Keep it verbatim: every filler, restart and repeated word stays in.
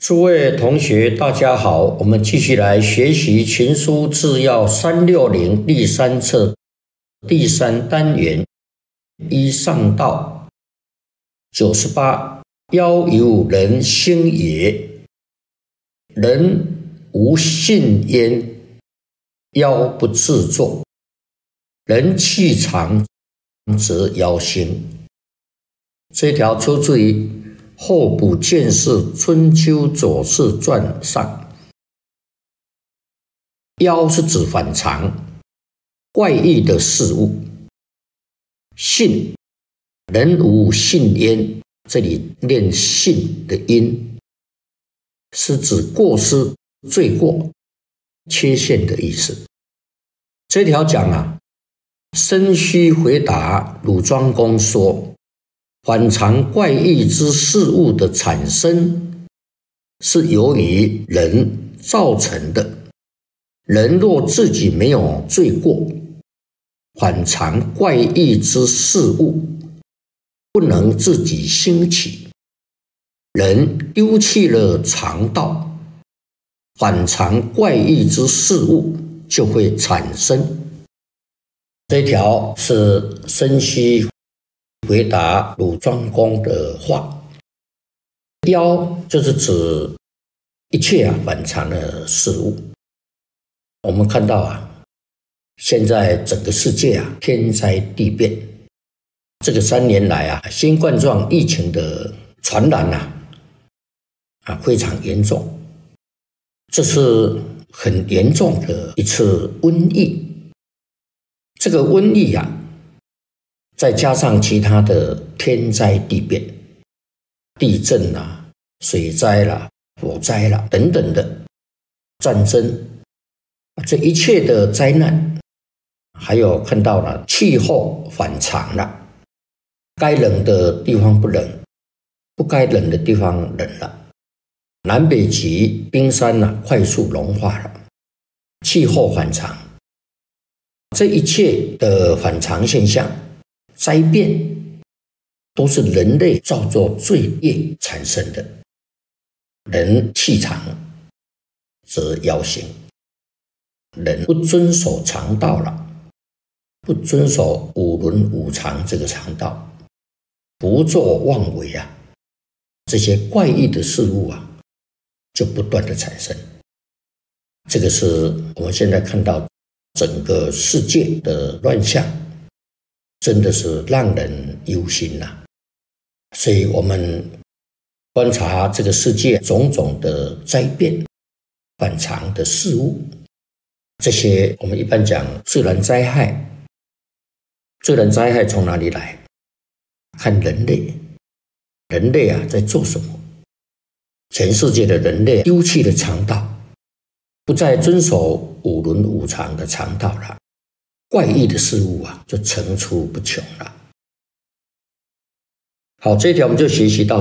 诸位同学，大家好，我们继续来学习《群书治要》三六零第三册第三单元一上道九十八，夭由人兴也，人无信焉，夭不自作，人气长则夭兴。这条出自于候补见识春秋左氏传上。夭是指反常、怪异的事物。信，人无信焉，这里念信的音，是指过失、罪过、缺陷的意思。这条讲啊，申须回答鲁庄公说，反常怪异之事物的产生是由于人造成的。人若自己没有罪过，反常怪异之事物不能自己兴起，人丢弃了常道，反常怪异之事物就会产生。这条是申须回答鲁庄公的话。夭就是指一切啊反常的事物。我们看到啊，现在整个世界啊天灾地变，这个三年来啊新冠状疫情的传染啊啊非常严重，这是很严重的一次瘟疫。这个瘟疫啊，再加上其他的天灾地变，地震啦、水灾啦、火灾啦等等的战争，这一切的灾难，还有看到了气候反常了，该冷的地方不冷，不该冷的地方冷了，南北极冰山啊快速融化了，气候反常，这一切的反常现象、灾变，都是人类造作罪业产生的。人气长则夭兴，人不遵守常道了，不遵守五伦五常这个常道，不作妄为啊，这些怪异的事物啊就不断的产生。这个是我们现在看到整个世界的乱象，真的是让人忧心呐、啊。所以我们观察这个世界种种的灾变、反常的事物，这些我们一般讲自然灾害。自然灾害从哪里来？看人类，人类啊在做什么？全世界的人类丢弃了常道，不再遵守五伦五常的常道了，怪异的事物啊就层出不穷了。好，这一条我们就学习到